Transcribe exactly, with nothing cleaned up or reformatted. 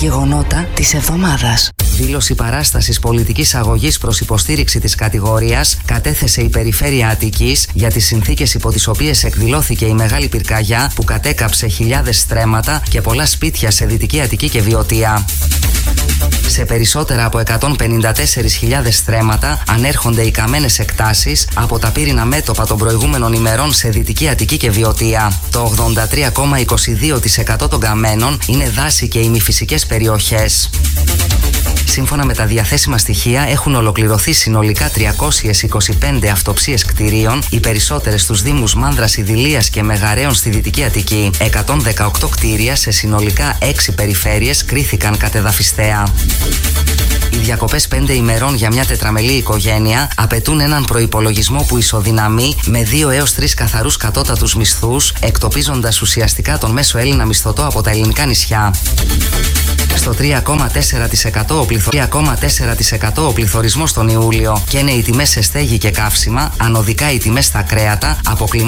γεγονότα της εβδομάδας. Δήλωση παράστασης πολιτικής αγωγής προς υποστήριξη της κατηγορίας κατέθεσε η Περιφέρεια Αττικής για τις συνθήκες υπό τις οποίες εκδηλώθηκε η μεγάλη πυρκαγιά που κατέκαψε χιλιάδες στρέμματα και πολλά σπίτια σε Δυτική Αττική και Βιωτία. Σε περισσότερα από εκατόν πενήντα τέσσερις χιλιάδες στρέμματα ανέρχονται οι καμένες εκτάσεις από τα πύρινα μέτωπα των προηγούμενων ημερών σε Δυτική Αττική και Βιωτία. Το ογδόντα τρία κόμμα είκοσι δύο τοις εκατό των καμένων είναι δάση και ημιφυσικές περιοχές. Σύμφωνα με τα διαθέσιμα στοιχεία, έχουν ολοκληρωθεί συνολικά τριακόσιες είκοσι πέντε αυτοψίες κτηρίων, οι περισσότερες στους δήμους Μάνδρας, Ιδηλίας και Μεγαρέων στη Δυτική Αττική. εκατόν δεκαοκτώ κτίρια σε συνολικά έξι περιφέρειες κρίθηκαν κατεδαφιστέα. Οι διακοπές πέντε ημερών για μια τετραμελή οικογένεια απαιτούν έναν προϋπολογισμό που ισοδυναμεί με δύο έως τρεις καθαρούς κατώτατους μισθούς, εκτοπίζοντας ουσιαστικά τον μέσο Έλληνα μισθωτό από τα ελληνικά νησιά. Στο τρία κόμμα τέσσερα τοις εκατό ο, πληθω... τρία κόμμα τέσσερα τοις εκατό ο πληθωρισμός τον Ιούλιο και είναι οι τιμές σε στέγη και καύσιμα, ανωδικά οι τιμές στα κρέατα, αποκλιμάκωσαν